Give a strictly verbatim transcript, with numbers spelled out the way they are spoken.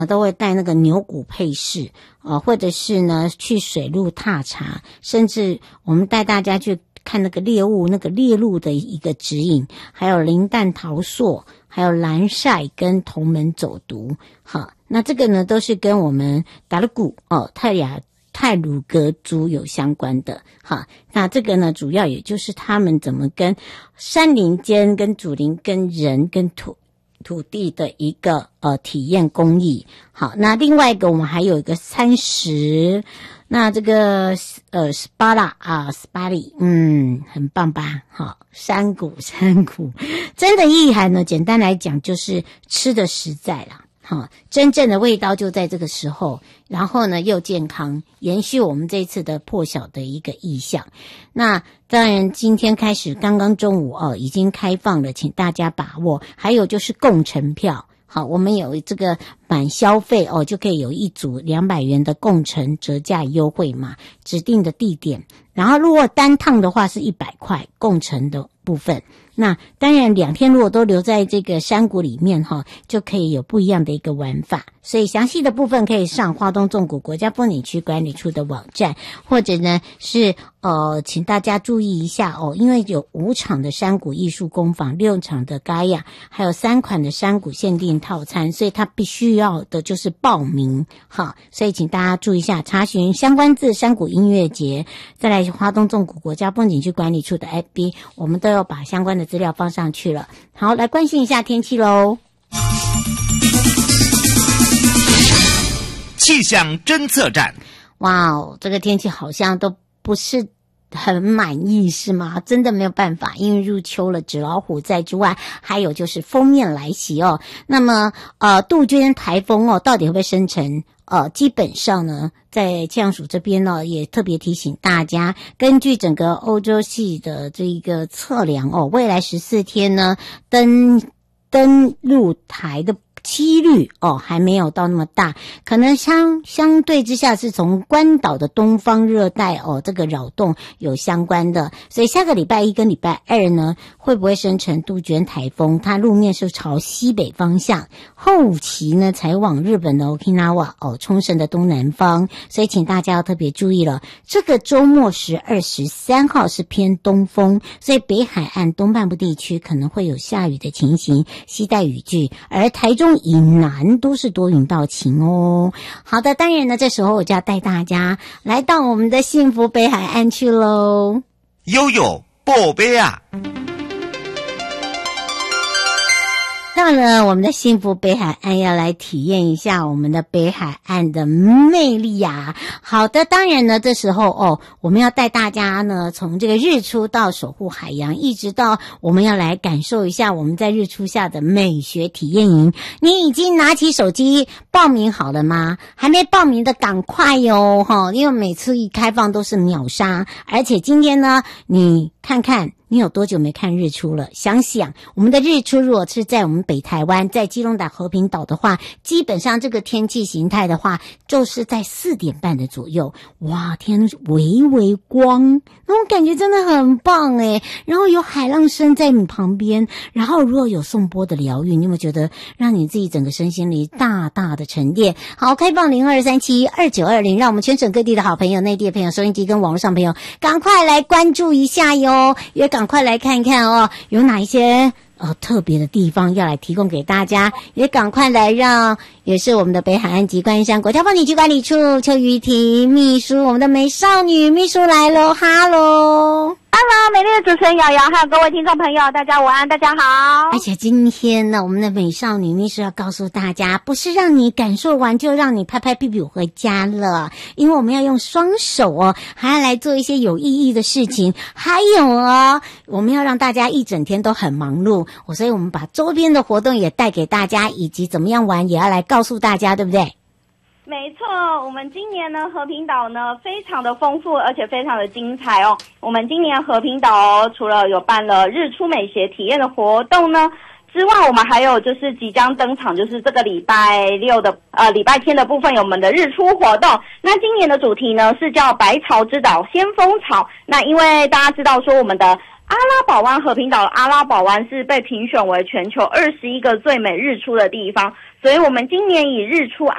都会带那个牛骨配饰呃，或者是呢去水路踏查，甚至我们带大家去看那个猎物，那个猎鹿的一个指引，还有林弹桃硕，还有蓝晒跟同门走读。好，那这个呢都是跟我们达鲁古哦泰雅太鲁阁族有相关的。好，那这个呢主要也就是他们怎么跟山林间跟祖灵跟人跟土土地的一个呃体验工艺。好，那另外一个我们还有一个三十，那这个呃 S P A L A 啊 S P A L I 嗯很棒吧。好，山谷山谷真的意涵呢，简单来讲就是吃的实在啦。好，真正的味道就在这个时候，然后呢又健康，延续我们这次的破晓的一个意象。那当然今天开始刚刚中午哦已经开放了，请大家把握。还有就是共乘票，好，我们有这个满消费哦就可以有一组两百元的共乘折价优惠码，指定的地点。然后如果单趟的话是一百块共乘的部分。那当然两天如果都留在这个山谷里面哈，就可以有不一样的一个玩法。所以详细的部分可以上花东纵谷国家风景区管理处的网站，或者呢是呃请大家注意一下哦，因为有五场的山谷艺术工坊，六场的嘎雅，还有三款的山谷限定套餐，所以它必须要的就是报名。好，所以请大家注意一下，查询相关字山谷音乐节，再来花东纵谷国家风景区管理处的 F B， 我们都有把相关的资料放上去了。好，来关心一下天气咯。 气象侦测站。 哇哦，这个天气好像都不是很满意是吗？真的没有办法，因为入秋了，纸老虎在之外，还有就是锋面来袭哦。那么呃杜鹃台风哦到底会不会生成？呃基本上呢在气象署这边呢也特别提醒大家，根据整个欧洲系的这一个测量哦，未来十四天呢登登陆台的几率哦还没有到那么大，可能相相对之下是从关岛的东方热带哦这个扰动有相关的。所以下个礼拜一跟礼拜二呢会不会生成杜鹃台风，它路面是朝西北方向，后期呢才往日本的 Okinawa 哦冲绳的东南方，所以请大家要特别注意了。这个周末十二、十三号是偏东风，所以北海岸东半部地区可能会有下雨的情形，携带雨具，而台中以南都是多云到晴哦。好的，当然呢这时候我就要带大家来到我们的幸福北海岸去咯。 悠悠宝贝啊， 到了我们的幸福北海岸，要来体验一下我们的北海岸的魅力呀、啊。好的，当然呢这时候哦我们要带大家呢从这个日出到守护海洋，一直到我们要来感受一下我们在日出下的美学体验营。你已经拿起手机报名好了吗？还没报名的赶快哟、哦、因为每次一开放都是秒杀，而且今天呢你看看你有多久没看日出了？想想我们的日出如果是在我们北台湾，在基隆岛和平岛的话，基本上这个天气形态的话就是在四点半的左右。哇，天微微光，那种感觉真的很棒诶。然后有海浪声在你旁边，然后如果有颂钵的疗愈，你有没有觉得让你自己整个身心里大大的沉淀？好，开放零二三七二九二零，让我们全省各地的好朋友、内地的朋友、收音机跟网络上朋友赶快来关注一下哟，也赶快来看看哦，有哪一些呃特别的地方要来提供给大家，也赶快来让也是我们的北海岸及观音山国家风景区管理处邱瑜婷秘书，我们的美少女秘书来咯，哈喽。 Hello， 美丽的主持人瑶瑶，还有各位听众朋友，大家午安，大家好。 而且今天呢，我们的美少女秘书要告诉大家，不是让你感受完就让你拍拍屁股回家了，因为我们要用双手哦，还要来做一些有意义的事情，还有哦，我们要让大家一整天都很忙碌，所以我们把周边的活动也带给大家，以及怎么样玩也要来告诉大家，对不对？ 没错，我们今年呢和平岛呢非常的丰富，而且非常的精彩哦。我们今年和平岛哦，除了有办了日出美学体验的活动呢之外，我们还有就是即将登场，就是这个礼拜六的呃礼拜天的部分有我们的日出活动。那今年的主题呢是叫百草之岛先锋草。那因为大家知道说我们的阿拉堡湾和平岛的阿拉堡湾是被评选为全球二十一个最美日出的地方，所以我们今年以日出